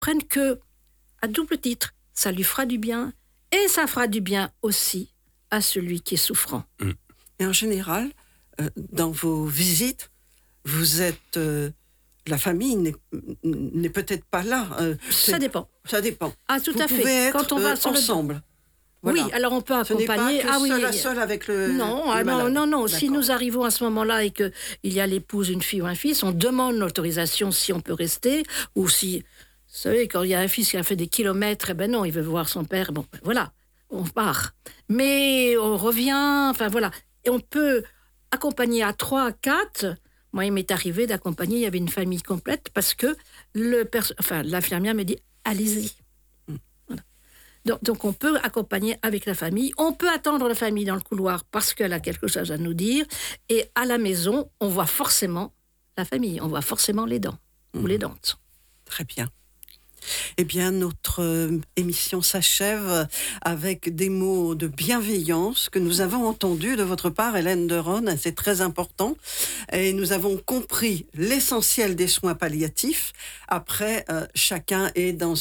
comprenne que, à double titre, ça lui fera du bien et ça fera du bien aussi à celui qui est souffrant. Et en général, dans vos visites, vous êtes... la famille n'est peut-être pas là. Ça dépend. Ça dépend. Ah, tout vous à fait. Pouvez être Quand on va ensemble. Voilà. Oui, alors on peut accompagner. Ce n'est pas que seul avec le malade. Non. Si nous arrivons à ce moment-là et qu'il y a l'épouse, une fille ou un fils, on demande l'autorisation si on peut rester, ou si, vous savez, quand il y a un fils qui a fait des kilomètres, non, il veut voir son père, voilà, on part. Mais on revient, enfin voilà. Et on peut accompagner à 3, à 4. Moi, il m'est arrivé d'accompagner, il y avait une famille complète, parce que l'infirmière me dit, allez-y. Donc, on peut accompagner avec la famille. On peut attendre la famille dans le couloir parce qu'elle a quelque chose à nous dire. Et à la maison, on voit forcément la famille. On voit forcément les dents ou les dentes. Très bien. Eh bien, notre émission s'achève avec des mots de bienveillance que nous avons entendus de votre part, Hélène de Rosne. C'est très important. Et nous avons compris l'essentiel des soins palliatifs. Après, chacun est dans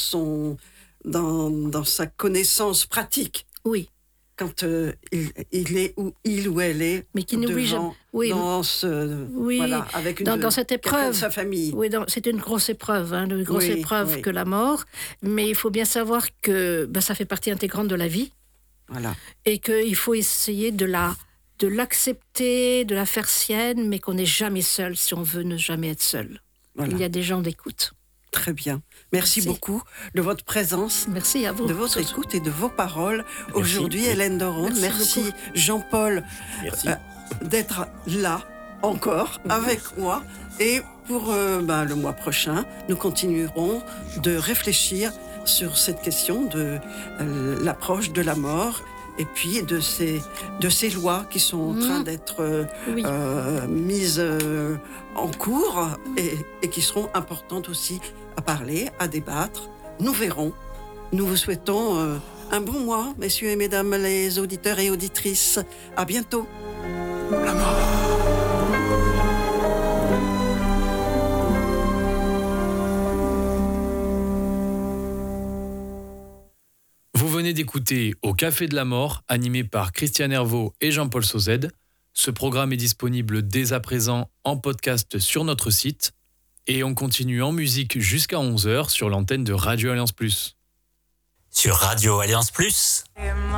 sa connaissance pratique. Oui. Quand il est où il ou elle est, mais qui n'oublie jamais. Oui. Voilà, avec dans cette épreuve, sa famille. Oui, c'est une grosse épreuve, une grosse épreuve que la mort. Mais il faut bien savoir que ça fait partie intégrante de la vie. Voilà. Et qu'il faut essayer de l'accepter, de la faire sienne, mais qu'on n'est jamais seul si on veut ne jamais être seul. Voilà. Il y a des gens d'écoute. Très bien. Merci beaucoup de votre présence. Merci à vous. De votre écoute et de vos paroles. Aujourd'hui, Hélène de Rosne. Merci Jean-Paul d'être là encore avec moi. Et pour le mois prochain, nous continuerons de réfléchir sur cette question de l'approche de la mort et puis de ces lois qui sont en train d'être mises en cours et qui seront importantes aussi à parler, à débattre. Nous verrons. Nous vous souhaitons un bon mois, messieurs et mesdames les auditeurs et auditrices. À bientôt. La mort. Vous venez d'écouter Au Café de la Mort, animé par Christiane Hervaux et Jean-Paul Sauzède. Ce programme est disponible dès à présent en podcast sur notre site. Et on continue en musique jusqu'à 11h sur l'antenne de Radio Alliance Plus. Sur Radio Alliance Plus.